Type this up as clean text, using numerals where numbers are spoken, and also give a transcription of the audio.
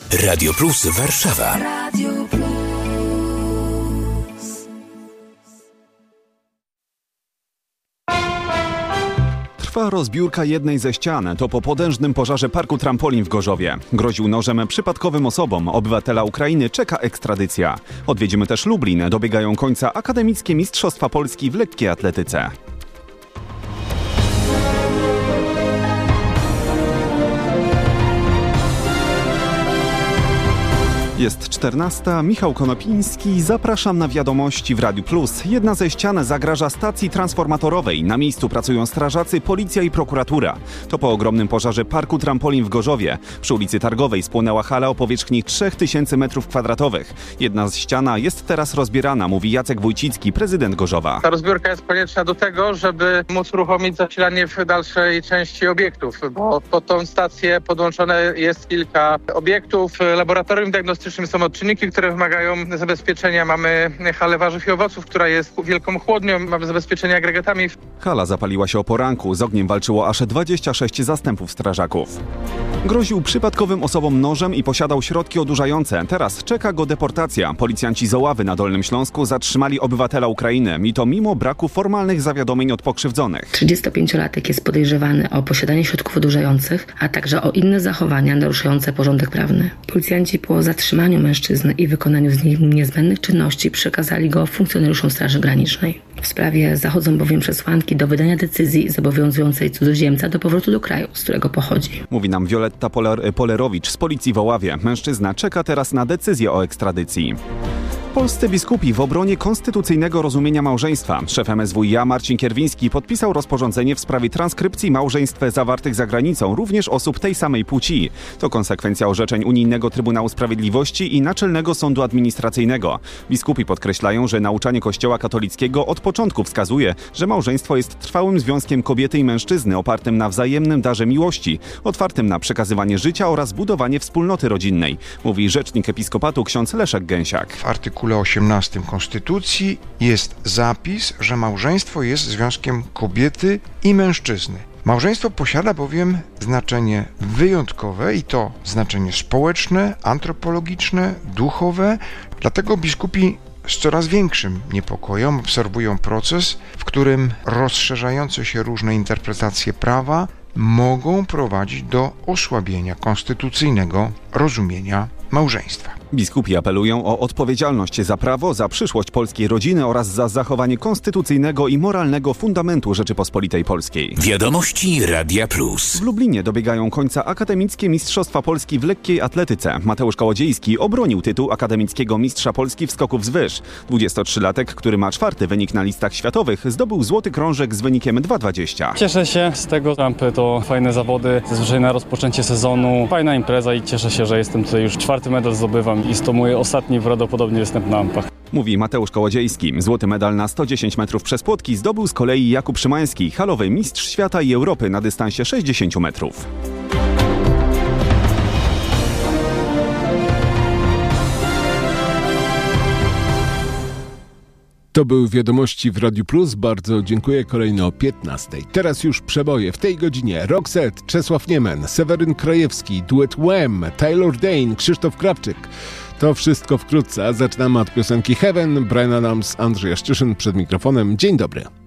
Radio Plus Warszawa. Radio Plus. Trwa rozbiórka jednej ze ścian. To po potężnym pożarze parku trampolin w Gorzowie. Groził nożem przypadkowym osobom. Obywatela Ukrainy czeka ekstradycja. Odwiedzimy też Lublin. Dobiegają końca akademickie Mistrzostwa Polski w lekkiej atletyce. Jest 14. Michał Konopiński. Zapraszam na wiadomości w Radiu Plus. Jedna ze ścian zagraża stacji transformatorowej. Na miejscu pracują strażacy, policja i prokuratura. To po ogromnym pożarze parku trampolin w Gorzowie. Przy ulicy Targowej spłonęła hala o powierzchni 3000 m2. Jedna z ściana jest teraz rozbierana, mówi Jacek Wójcicki, prezydent Gorzowa. Ta rozbiórka jest konieczna do tego, żeby móc uruchomić zasilanie w dalszej części obiektów, bo pod tą stację podłączone jest kilka obiektów, laboratorium diagnostyczne, są odczynniki, które wymagają zabezpieczenia. Mamy halę warzyw i owoców, która jest wielką chłodnią, mamy zabezpieczenie agregatami. Hala zapaliła się o poranku. Z ogniem walczyło aż 26 zastępów strażaków. Groził przypadkowym osobom nożem i posiadał środki odurzające. Teraz czeka go deportacja. Policjanci z Oławy na Dolnym Śląsku zatrzymali obywatela Ukrainy. I to mimo braku formalnych zawiadomień od pokrzywdzonych. 35-latek jest podejrzewany o posiadanie środków odurzających, a także o inne zachowania naruszające porządek prawny. Policjanci po zatrzymaniu mężczyzny i wykonaniu z nim niezbędnych czynności przekazali go funkcjonariuszom Straży Granicznej. W sprawie zachodzą bowiem przesłanki do wydania decyzji zobowiązującej cudzoziemca do powrotu do kraju, z którego pochodzi. Mówi nam Wioletta Polerowicz z policji w Oławie. Mężczyzna czeka teraz na decyzję o ekstradycji. Polscy biskupi w obronie konstytucyjnego rozumienia małżeństwa. Szef MSWiA Marcin Kierwiński podpisał rozporządzenie w sprawie transkrypcji małżeństw zawartych za granicą, również osób tej samej płci. To konsekwencja orzeczeń Unijnego Trybunału Sprawiedliwości i Naczelnego Sądu Administracyjnego. Biskupi podkreślają, że nauczanie Kościoła katolickiego od początku wskazuje, że małżeństwo jest trwałym związkiem kobiety i mężczyzny opartym na wzajemnym darze miłości, otwartym na przekazywanie życia oraz budowanie wspólnoty rodzinnej, mówi rzecznik episkopatu ksiądz Leszek Gęsiak. W artykule 18 Konstytucji jest zapis, że małżeństwo jest związkiem kobiety i mężczyzny. Małżeństwo posiada bowiem znaczenie wyjątkowe i to znaczenie społeczne, antropologiczne, duchowe. Dlatego biskupi z coraz większym niepokojem obserwują proces, w którym rozszerzające się różne interpretacje prawa mogą prowadzić do osłabienia konstytucyjnego rozumienia małżeństwa. Biskupi apelują o odpowiedzialność za prawo, za przyszłość polskiej rodziny oraz za zachowanie konstytucyjnego i moralnego fundamentu Rzeczypospolitej Polskiej. Wiadomości Radia Plus. W Lublinie dobiegają końca akademickie Mistrzostwa Polski w lekkiej atletyce. Mateusz Kołodziejski obronił tytuł akademickiego mistrza Polski w skoku wzwyż. 23-latek, który ma 4. wynik na listach światowych, zdobył złoty krążek z wynikiem 2,20. Cieszę się z tego. Rampy to fajne zawody, zazwyczaj na rozpoczęcie sezonu. Fajna impreza i cieszę się, że jestem tutaj już 4. medal zdobywam. Jest to mój ostatni prawdopodobnie występ na Ampach. Mówi Mateusz Kołodziejski. Złoty medal na 110 metrów przez płotki zdobył z kolei Jakub Szymański, halowy mistrz świata i Europy na dystansie 60 metrów. To były wiadomości w Radiu Plus. Bardzo dziękuję. Kolejno o 15. Teraz już przeboje. W tej godzinie Roxette, Czesław Niemen, Seweryn Krajewski, duet Wham, Taylor Dane, Krzysztof Krawczyk. To wszystko wkrótce. Zaczynamy od piosenki Heaven, Bryan Adams, Andrzej Jaszczyszyn przed mikrofonem. Dzień dobry.